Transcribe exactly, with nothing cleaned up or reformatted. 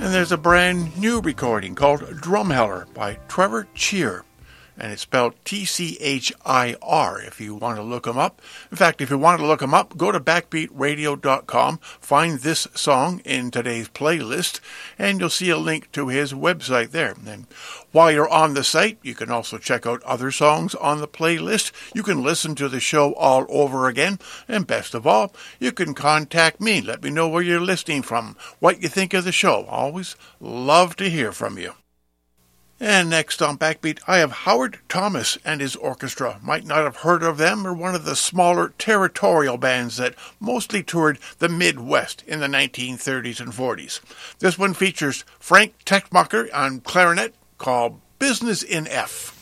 And there's a brand new recording called Drumheller by Trevor Cheer. And it's spelled T C H I R if you want to look him up. In fact, if you want to look him up, go to backbeat radio dot com, find this song in today's playlist, and you'll see a link to his website there. And while you're on the site, you can also check out other songs on the playlist. You can listen to the show all over again. And best of all, you can contact me. Let me know where you're listening from, what you think of the show. Always love to hear from you. And next on Backbeat, I have Howard Thomas and his orchestra. Might not have heard of them. They're one of the smaller territorial bands that mostly toured the Midwest in the nineteen thirties and forties. This one features Frank Texmacher on clarinet, called Business in F.